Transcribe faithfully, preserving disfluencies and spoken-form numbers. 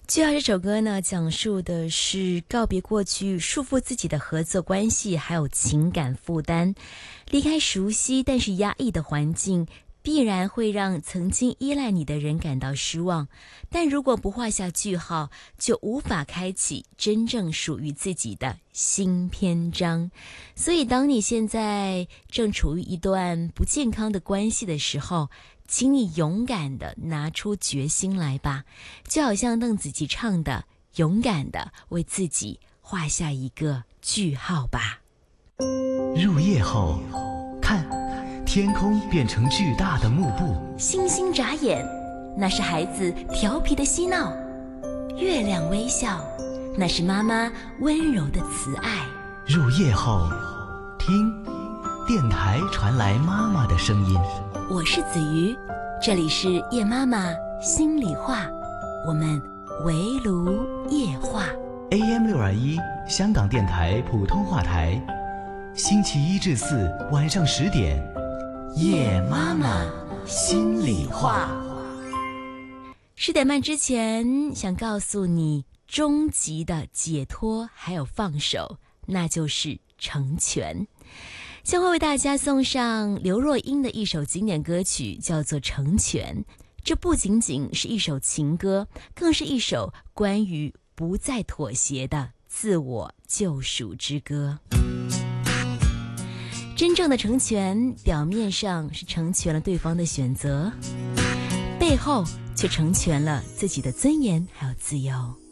句号这首歌呢，讲述的是告别过去束缚自己的合作关系，还有情感负担，离开熟悉但是压抑的环境，必然会让曾经依赖你的人感到失望，但如果不画下句号，就无法开启真正属于自己的新篇章。所以当你现在正处于一段不健康的关系的时候，请你勇敢地拿出决心来吧，就好像邓紫棋唱的，勇敢地为自己画下一个句号吧。 入夜后，看天空变成巨大的幕布， 星星眨眼，那是孩子调皮的嬉闹；月亮微笑，那是妈妈温柔的慈爱。 入夜后，听电台传来妈妈的声音。 我是子瑜，这里是夜妈妈心里话，我们围炉夜话。 A M 六二一 香港电台普通话台，星期一至四晚上十点，夜妈妈心里话。 十点半之前，想告诉你终极的解脱还有放手，那就是成全。将会为大家送上刘若英的一首经典歌曲，叫做《成全》。这不仅仅是一首情歌，更是一首关于不再妥协的自我救赎之歌。真正的成全，表面上是成全了对方的选择，背后却成全了自己的尊严还有自由。